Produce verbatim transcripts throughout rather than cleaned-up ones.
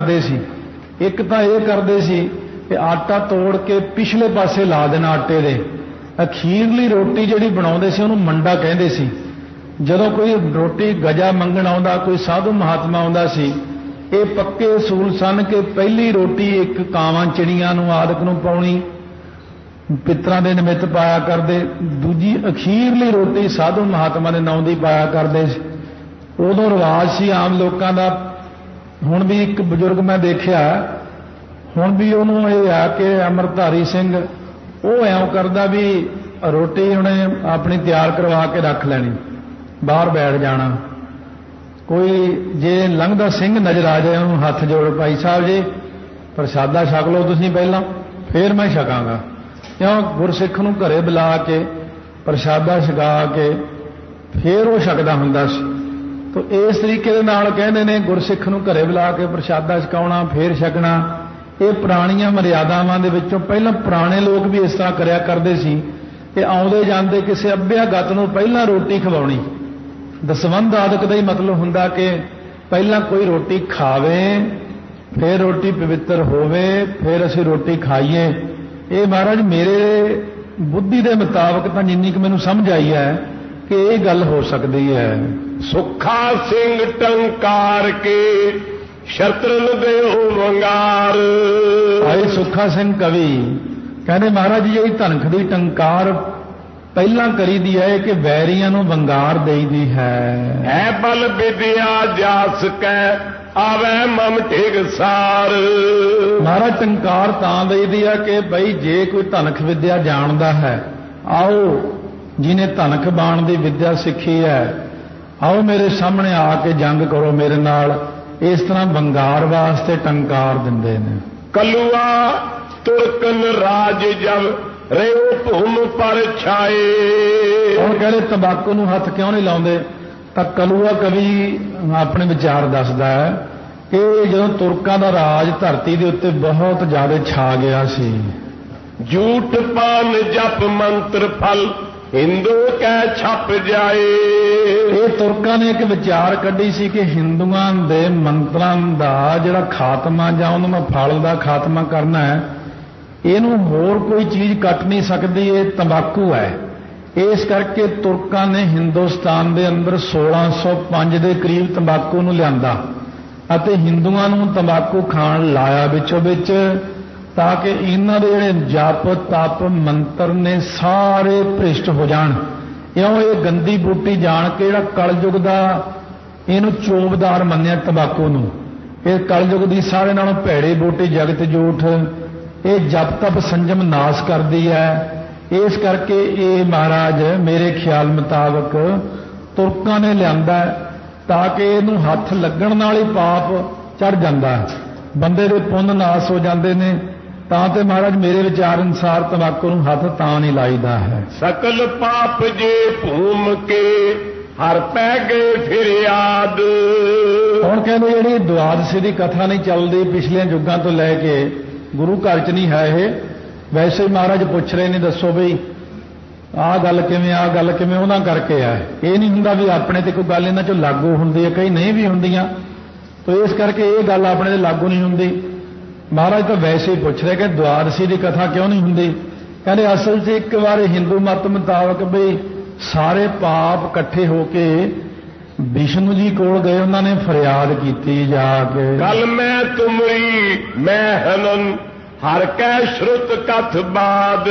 ਕਰਦੇ ਸੀ। एक तो यह करते सी कि आटा तोड़ के पिछले पासे ला देना आटे दे, अखीरली रोटी जिहड़ी बनाउंदे सी उहनूं मंडा कहंदे सी। जदों कोई रोटी गजा मंगण आउंदा, कोई साधु महात्मा आउंदा सी, ये पक्के असूल सन कि पहली रोटी एक कावां चिड़ियां नूं आदक नूं पाउणी, पितरां दे निमित्त पाया करदे, दूजी अखीरली रोटी साधु महात्मा दे नाउं दी पाया करदे सी। उदों रिवाज सी आम लोकां दा। हुण भी एक बजुर्ग मैं देखिया, हुण भी उहनूं इह आ कि अमरधारी सिंह ਉਹ ਐਂ ਕਰਦਾ ਵੀ रोटी ਉਹਨੇ ਆਪਣੀ ਤਿਆਰ ਕਰਵਾ ਕੇ ਰੱਖ ਲੈਣੀ, ਬਾਹਰ ਬੈਠ ਜਾਣਾ। ਕੋਈ ਜੇ ਲੰਘਦਾ ਸਿੰਘ ਨਜ਼ਰ ਆ ਜਾਏ ਉਹਨੂੰ ਹੱਥ ਜੋੜ, ਭਾਈ ਸਾਹਿਬ ਜੀ ਪ੍ਰਸ਼ਾਦਾ ਛਕ ਲਓ ਤੁਸੀਂ ਪਹਿਲਾਂ, ਫਿਰ ਮੈਂ ਛਕਾਂਗਾ। ਕਿਉਂ? ਗੁਰਸਿੱਖ ਨੂੰ ਘਰੇ ਬੁਲਾ ਕੇ ਪ੍ਰਸ਼ਾਦਾ ਛਕਾ ਕੇ ਫਿਰ ਉਹ ਛਕਦਾ ਹੁੰਦਾ ਸੀ। ਤੋ ਇਸ ਤਰੀਕੇ ਦੇ ਨਾਲ ਕਹਿੰਦੇ ਨੇ ਗੁਰਸਿੱਖ ਨੂੰ ਘਰੇ ਬੁਲਾ ਕੇ ਪ੍ਰਸ਼ਾਦਾ ਛਕਾਉਣਾ, ਫਿਰ ਛਕਣਾ। ਇਹ ਪੁਰਾਣੀਆਂ ਮਰਿਆਦਾਵਾਂ ਦੇ ਵਿੱਚੋਂ ਪਹਿਲਾਂ ਪੁਰਾਣੇ ਲੋਕ ਵੀ ਇਸ ਤਰ੍ਹਾਂ ਕਰਿਆ ਕਰਦੇ ਸੀ ਕਿ ਆਉਂਦੇ ਜਾਂਦੇ ਕਿਸੇ ਅਭਿਆਗਤ ਨੂੰ ਪਹਿਲਾਂ ਰੋਟੀ ਖਵਾਉਣੀ। ਦਸਵੰਧ ਆਦਿਕ ਦਾ ਹੀ ਮਤਲਬ ਹੁੰਦਾ ਕਿ ਪਹਿਲਾਂ ਕੋਈ ਰੋਟੀ ਖਾਵੇ, ਫਿਰ ਰੋਟੀ ਪਵਿੱਤਰ ਹੋਵੇ, ਫਿਰ ਅਸੀਂ ਰੋਟੀ ਖਾਈਏ। ਇਹ ਮਹਾਰਾਜ ਮੇਰੇ ਬੁੱਧੀ ਦੇ ਮੁਤਾਬਕ ਤਾਂ ਜਿੰਨੀ ਕਿ ਮੈਨੂੰ ਸਮਝ ਆਈ ਹੈ ਕਿ ਇਹ ਗੱਲ ਹੋ ਸਕਦੀ ਹੈ। ਸੁੱਖਾ ਸਿੰਘ ਟੰਕਾਰ ਕੇ शत्रन देओ वंगार। भाई सुखा सिंह कवि कहने महाराज जी धनख की टंकार पहला करी दी है कि वैरियां नूं वंगार देई दी है। है बल विद्या जास कै आवे मम ठिग सार। महाराज टंकार तां देई दी है कि बई जे कोई धनख विद्या जानदा है, आओ जिन्हें धनख बाण दी विद्या सीखी है, आओ मेरे सामने आके जंग करो मेरे नाल। इस तरह बंगार वास्ते टंकार दिंदे ने। कलुआ तुरकन राज जब रेओ भूम पर छाए। और कहते तंबाकू नूं हथ क्यों नहीं लाउंदे? तां कलुआ कवि अपने विचार दसदा है कि जदों तुरकां दा राज धरती दे उत्ते बहुत ज्यादा छा गया सी। झूठ पान जप मंत्र फल हिंदू कै छप जाए। ये तुरकां ने एक विचार कढ़ी सी कि हिंदुआं दे मंत्रां दा जिहड़ा खात्मा जां उन्हां दा फल दा खात्मा करना है, इहनूं होर कोई चीज़ कट नहीं सकदी, ये तंबाकू है। इस करके तुरकां ने हिंदुस्तान दे अंदर सोलह सौ पांच दे करीब तंबाकू नूं लिआंदा अते हिंदुआं नूं तंबाकू खाण लाया विचों विच, ताकि इन्हां दे जिहड़े जप तप मंत्र ने सारे भ्रिष्ट हो जाण। इउं ये गंदी बूटी जान के जिहड़ा कलयुग दा इहनूं चोबदार मन्निया तंबाकू नूं, ये कलयुग दी सारे नालों भैड़ी बूटी जगत जूठ, ये जप तप संजम नाश करदी है। इस करके ये महाराज मेरे ख्याल मुताबक तुरकां ने लिआंदा ताकि इहनूं हथ लगण नाल ही पाप चढ़ जांदा, बंदे दे पुण्य नाश हो जांदे ने। तां ते महाराज मेरे विचार अनुसार तंबाकू नूं हथ तां नहीं लाईदा है। सकल पाप जे भूम के हर पै गए फिर याद। हुण कहंदे जिहड़ी द्वादशी दी कथा नहीं चलदी पिछले युगां तो लैके गुरु घर च नहीं है ये, वैसे ही महाराज पुछ रहे ने दसो बई आह गल किवें, आह गल किवें, उहनां करके है। ये नहीं हुंदा भी अपने ते कोई गल इन्हां चों लागू हुंदी है, कई नहीं भी हुंदियां। तो इस करके ये गल अपने ते लागू नहीं हुंदी। महाराज तो वैसे ही पूछ रहे कि द्वादशी की कथा क्यों नहीं हुंदी? कहते असल से एक बार हिंदू मत मुताबक बई सारे पाप इकट्ठे होके विष्णु जी कोल गए, उन्होंने फरियाद की जाके कल मैं तुमरी मैं हनन हर कै श्रुत कथ बाद।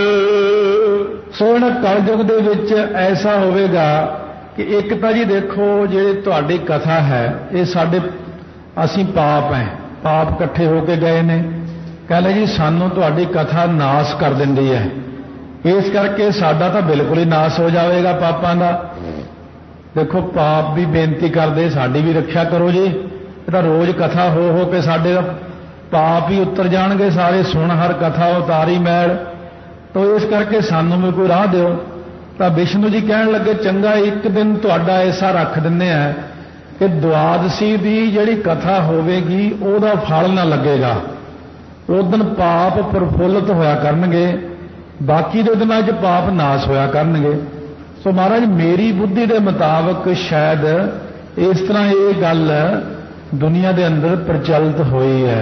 सो इन्हां कलयुग दे विच ऐसा होवेगा कि एक तां जी देखो जिहड़ी तुहाडी कथा है ये साडे असीं पाप हैं, पाप इकट्ठे होके गए ने। कहले जी सानू तुहाडी कथा नाश कर दिंदी है, इस करके साडा तो बिल्कुल ही नाश हो जाएगा पापां दा। देखो पाप भी बेनती करदे साडी भी रक्षा करो जी, ये रोज कथा हो हो के साडे पाप ही उतर जाणगे सारे। सुन हर कथा उतारी मैल, तो इस करके सानू भी कोई राह दिओ। तो विष्णु जी कहण लगे चंगा एक दिन तुहाडा ऐसा रख दिंदे आ कि द्वादशी की जिहड़ी कथा होवेगी उहदा फल ना लगेगा, उस दिन पाप प्रफुल्लित होया करनगे, बाकी दे दिनां च पाप नाश होया करनगे। सो महाराज मेरी बुद्धि के मुताबक शायद इस तरह ये गल दुनिया के अंदर प्रचलित हुई है।